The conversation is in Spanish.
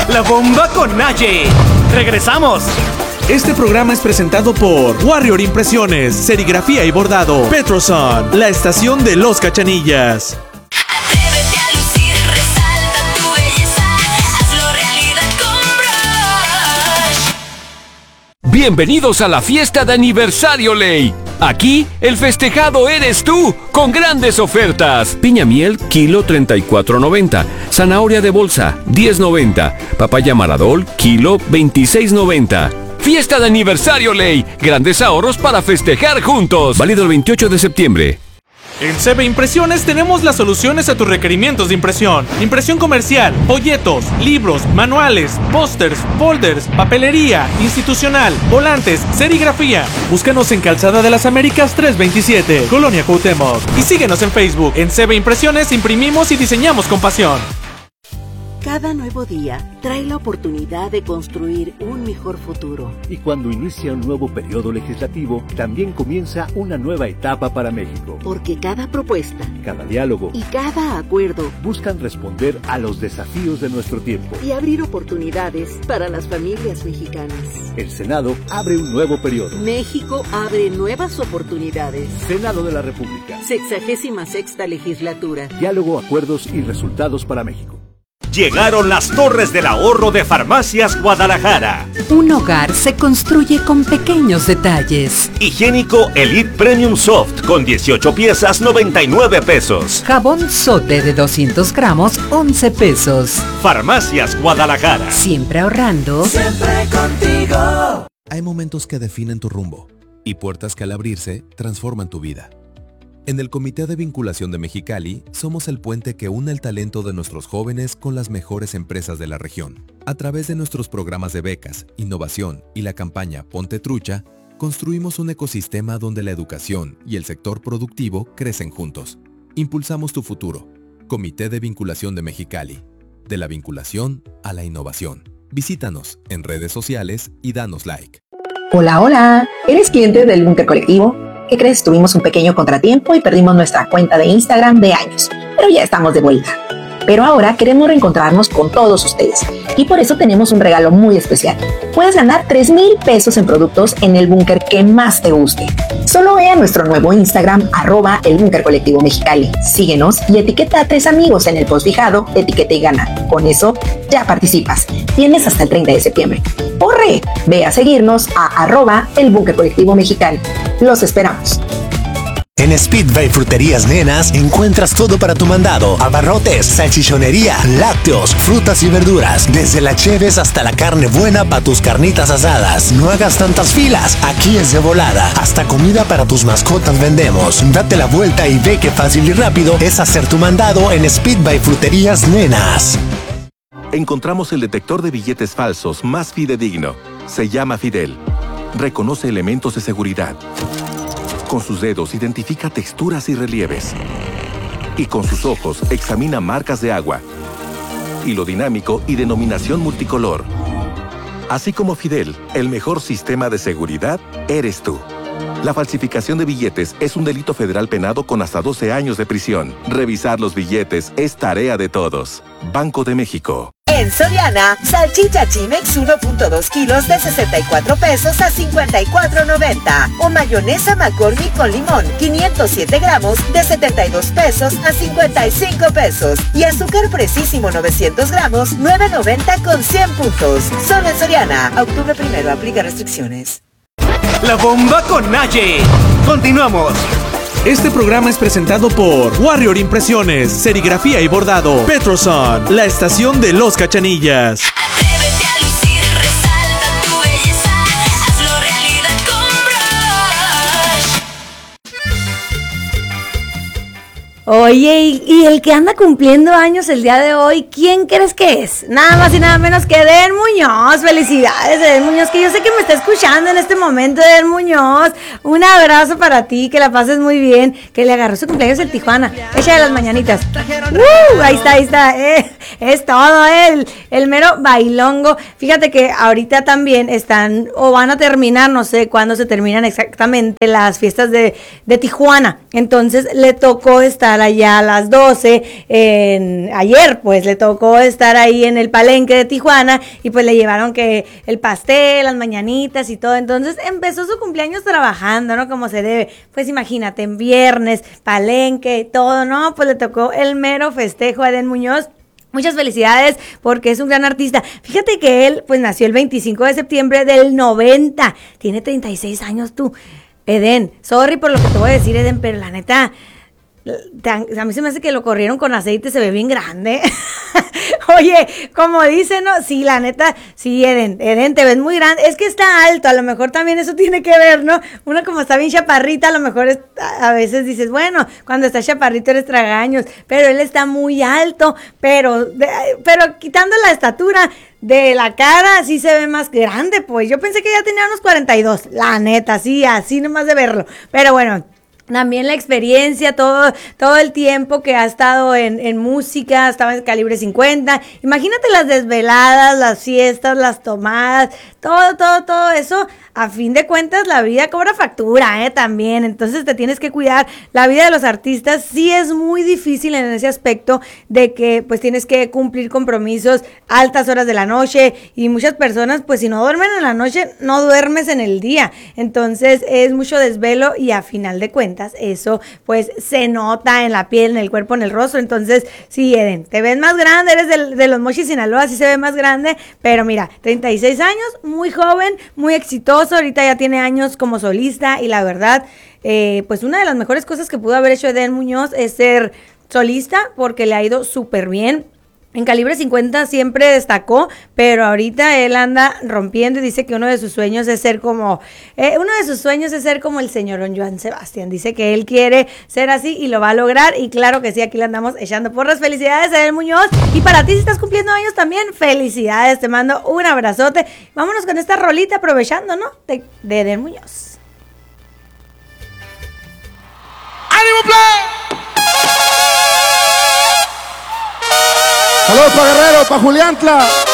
La bomba con Naye. ¡Regresamos! Este programa es presentado por Warrior Impresiones, Serigrafía y Bordado, Petroson, la estación de los Cachanillas. Atrévete a lucir, resalta tu belleza, hazlo realidad con Brush. Bienvenidos a la fiesta de aniversario Ley. Aquí, el festejado eres tú, con grandes ofertas. Piña miel, kilo 34.90. Zanahoria de bolsa, 10.90. Papaya Maradol, kilo 26.90. Fiesta de aniversario Ley. Grandes ahorros para festejar juntos. Válido el 28 de septiembre. En CB Impresiones tenemos las soluciones a tus requerimientos de impresión. Impresión comercial, folletos, libros, manuales, pósters, folders, papelería, institucional, volantes, serigrafía. Búscanos en Calzada de las Américas 327, Colonia Cuauhtémoc. Y síguenos en Facebook. En CB Impresiones imprimimos y diseñamos con pasión. Cada nuevo día trae la oportunidad de construir un mejor futuro. Y cuando inicia un nuevo periodo legislativo, también comienza una nueva etapa para México. Porque cada propuesta, cada diálogo y cada acuerdo buscan responder a los desafíos de nuestro tiempo y abrir oportunidades para las familias mexicanas. El Senado abre un nuevo periodo. México abre nuevas oportunidades. Senado de la República. 66ª legislatura. Diálogo, acuerdos y resultados para México. Llegaron las torres del ahorro de Farmacias Guadalajara. Un hogar se construye con pequeños detalles. Higiénico Elite Premium Soft con 18 piezas, 99 pesos. Jabón Sote de 200 gramos, 11 pesos. Farmacias Guadalajara. Siempre ahorrando. Siempre contigo. Hay momentos que definen tu rumbo y puertas que al abrirse transforman tu vida. En el Comité de Vinculación de Mexicali, somos el puente que une el talento de nuestros jóvenes con las mejores empresas de la región. A través de nuestros programas de becas, innovación y la campaña Ponte Trucha, construimos un ecosistema donde la educación y el sector productivo crecen juntos. Impulsamos tu futuro. Comité de Vinculación de Mexicali. De la vinculación a la innovación. Visítanos en redes sociales y danos like. Hola, hola. ¿Eres cliente del Búnker Colectivo? ¿Qué crees? Tuvimos un pequeño contratiempo y perdimos nuestra cuenta de Instagram de años, pero ya estamos de vuelta. Pero ahora queremos reencontrarnos con todos ustedes y por eso tenemos un regalo muy especial. Puedes ganar 3,000 pesos en productos en el búnker que más te guste. Solo ve a nuestro nuevo Instagram, @el Búnker Colectivo Mexicali. Síguenos y etiqueta a 3 amigos en el post fijado, etiqueta y gana. Con eso ya participas. Tienes hasta el 30 de septiembre. ¡Corre! Ve a seguirnos a @el Búnker Colectivo Mexicali. Los esperamos. En Speed by Fruterías Nenas encuentras todo para tu mandado: abarrotes, salchichonería, lácteos, frutas y verduras, desde la cheves hasta la carne buena para tus carnitas asadas. No hagas tantas filas, aquí es de volada. Hasta comida para tus mascotas vendemos. Date la vuelta y ve qué fácil y rápido es hacer tu mandado en Speed by Fruterías Nenas. Encontramos el detector de billetes falsos más fidedigno. Se llama Fidel. Reconoce elementos de seguridad. Con sus dedos identifica texturas y relieves. Y con sus ojos examina marcas de agua. Hilo dinámico y denominación multicolor. Así como Fidel, el mejor sistema de seguridad eres tú. La falsificación de billetes es un delito federal penado con hasta 12 años de prisión. Revisar los billetes es tarea de todos. Banco de México. En Soriana, salchicha Chimex 1.2 kilos de 64 pesos a 54.90. O mayonesa McCormick con limón 507 gramos de 72 pesos a 55 pesos. Y azúcar Precisísimo 900 gramos 9.90 con 100 puntos. Solo en Soriana. Octubre 1, aplica restricciones. La bomba con Naye. Continuamos. Este programa es presentado por Warrior Impresiones, Serigrafía y Bordado, Petroson, la estación de los Cachanillas. Atrévete a lucir, resalta tu belleza, hazlo realidad con Brush. Oye, y el que anda cumpliendo años el día de hoy, ¿quién crees que es? Nada más y nada menos que Eden Muñoz. Felicidades, Eden Muñoz, que yo sé que me está escuchando en este momento, Eden Muñoz. Un abrazo para ti, que la pases muy bien, que le agarró su cumpleaños en Tijuana. Echa de las mañanitas. Ahí está. Es todo, el mero bailongo. Fíjate que ahorita también están, o van a terminar, no sé cuándo se terminan exactamente las fiestas de Tijuana. Entonces le tocó estar estar allá a las 12, ayer pues le tocó estar ahí en el Palenque de Tijuana y pues le llevaron que el pastel, las mañanitas y todo, entonces empezó su cumpleaños trabajando, ¿no? Como se debe, pues imagínate, en viernes, Palenque, todo, ¿no? Pues le tocó el mero festejo a Edén Muñoz. Muchas felicidades porque es un gran artista. Fíjate que él pues nació el 25 de septiembre del 90. Tiene 36 años tú. Edén, sorry por lo que te voy a decir, Edén, pero la neta, a mí se me hace que lo corrieron con aceite, se ve bien grande. Oye, como dicen, ¿no? Sí, la neta, sí, Edén, te ves muy grande. Es que está alto, a lo mejor también eso tiene que ver, ¿no? Uno como está bien chaparrita, a lo mejor a veces dices, bueno, cuando estás chaparrito eres tragaños, pero él está muy alto, pero quitando la estatura de la cara, sí se ve más grande, pues. Yo pensé que ya tenía unos 42, la neta, sí, así nomás de verlo. Pero bueno, también la experiencia, todo el tiempo que ha estado en música, estaba en Calibre 50. Imagínate las desveladas, las fiestas, las tomadas, todo eso. A fin de cuentas, la vida cobra factura, también. Entonces te tienes que cuidar. La vida de los artistas sí es muy difícil en ese aspecto de que pues tienes que cumplir compromisos altas horas de la noche y muchas personas pues si no duermen en la noche, no duermes en el día. Entonces es mucho desvelo y a final de cuentas eso pues se nota en la piel, en el cuerpo, en el rostro. Entonces sí, Edén, te ves más grande, eres de los Mochis, Sinaloa, sí se ve más grande, pero mira, 36 años, muy joven, muy exitoso. Ahorita ya tiene años como solista y la verdad, pues una de las mejores cosas que pudo haber hecho Edén Muñoz es ser solista porque le ha ido súper bien. En Calibre 50 siempre destacó, pero ahorita él anda rompiendo y dice que uno de sus sueños es ser como el señor Joan Sebastián. Dice que él quiere ser así y lo va a lograr y claro que sí, aquí le andamos echando porras. Felicidades a Edén Muñoz y para ti si estás cumpliendo años también, felicidades, te mando un abrazote. Vámonos con esta rolita aprovechando, ¿no? De Edén Muñoz. ¡Ánimo, play! Saludos para Guerrero, para Juliantla.